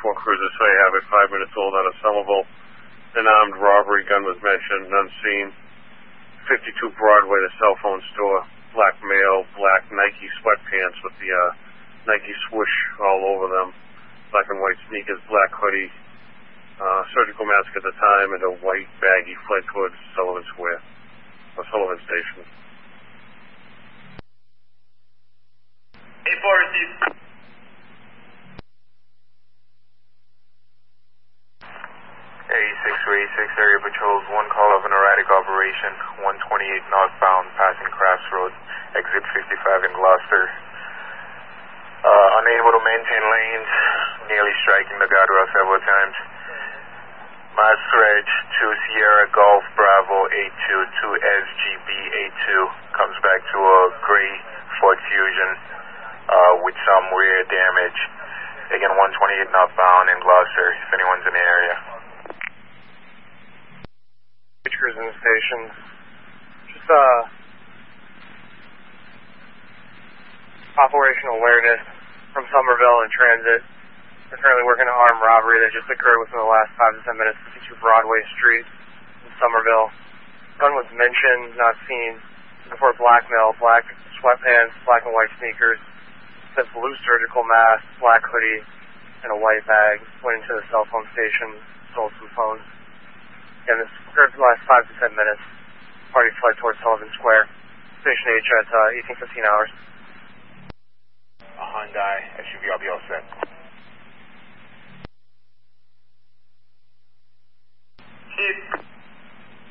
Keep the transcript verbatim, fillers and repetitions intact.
four Cruiser Say have it, five minutes old out of Somerville. An armed robbery gun was mentioned, unseen. fifty-two Broadway, the cell phone store. Black male, black Nike sweatpants with the uh, Nike swoosh all over them. Black and white sneakers, black hoodie. Uh, surgical mask at the time, and a white baggie fled towards Sullivan Square, or Sullivan Station. eight four received. eighty-six for eighty-six area patrols, one call of an erratic operation, one twenty-eight northbound, passing Crafts Road, exit fifty-five in Gloucester. Uh, unable to maintain lanes, nearly striking the guardrail several times. Mass Reg to Sierra Golf Bravo eight two to S G B eight two comes back to a gray Ford Fusion uh, with some rear damage. Again, one twenty-eight northbound in Gloucester, if anyone's in the area. Cruising the station. Just uh, operational awareness from Somerville in transit. We're currently working an armed robbery that just occurred within the last five to ten minutes, fifty-two Broadway Street in Somerville. Gun was mentioned, not seen. Before blackmail, black sweatpants, black and white sneakers, said blue surgical mask, black hoodie, and a white bag. Went into the cell phone station, stole some phones. And this occurred for the last five to ten minutes. Party fled towards Sullivan Square. Station H at uh, eighteen fifteen hours. A Hyundai S U V, I'll be all set. Chief.